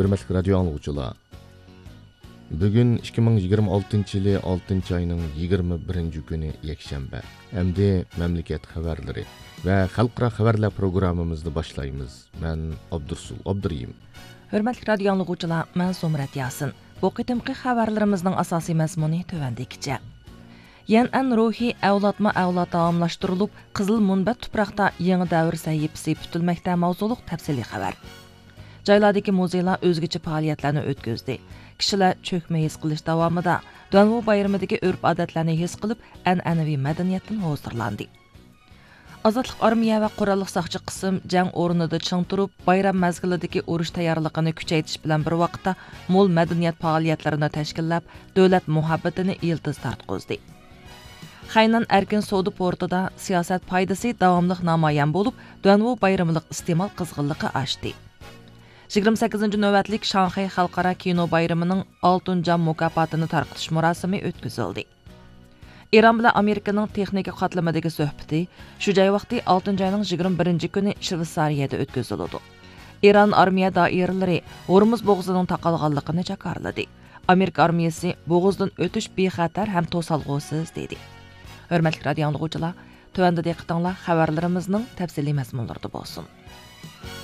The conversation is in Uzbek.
Hürmetli radyo anlıqçılar. Bugün 2026 yılı 6 ayının 21 günü yekşembe. Emdi memleket haberleri ve halkra haberler programımızda başlayımız. Ben Abdursul Abduriyim. Hürmetli radyo anlıqçılar, ben Somrat Yasin. Bu qitimqi xabarlarimizning asosiy mazmuni tövendekicha. Yan ruhi avlatma avlat davamlashtirilib, Qizil Munbat tuproqda yangi davr sahifasi putilmoqda mavzuliq tafsiliy xabar. Joylardagi muzeylar o'zgacha faoliyatlarni o'tkazdi. Kishilar cho'kma his qilish davomida Danvo bayramidagi urf-odatlarni his qilib, an'anaviy madaniyatdan hozirlandi. Azadlık armiya va qurolli saqchi qism jang o'rnida ching turib, bayram mazgilidagi urush tayyorligini kuchaytirish bilan bir vaqtda mo'l madaniyat faoliyatlarini tashkillab, davlat muhabbatini iltiz tartqizdi. Xaynan erkin savdo portida siyosat foydasi davomli namoyon bo'lib, Danvo bayramilik iste'mol qizg'inligi oshdi. 28 navbatlik Shanxay xalqaro kino bayramining Oltin jam mukofotini tarqatish murosimi o'tkazildi. İran bilan Amerikaning texnika qatlamidagi suhbati shu joy vaqti 6 oyning 21 kuni Shveysariyada o'tkazildi. İran armiya doiralari Hormuz bo'g'zining taqalganligini jakarladi. Amerika armiyasi bo'g'izdan o'tish bexatar ham to'salg'usiz dedi. Hurmatli radio anlıqçılar, tövəndə diqqətinizlər xəbərlərimizin təfsili məzmunlarında olsun.